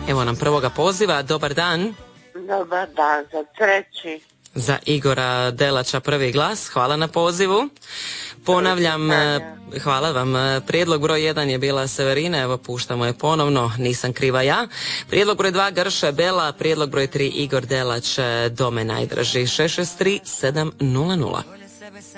Evo nam prvoga poziva, dobar dan. Dobar dan, za treći. Za Igora Delača prvi glas, hvala na pozivu. Ponavljam, hvala vam, prijedlog broj 1 je bila Severina, evo puštamo je ponovno, nisam kriva ja. Prijedlog broj 2 Grše Bela, prijedlog broj 3 Igor Delać, Do me najdraži, 663 700.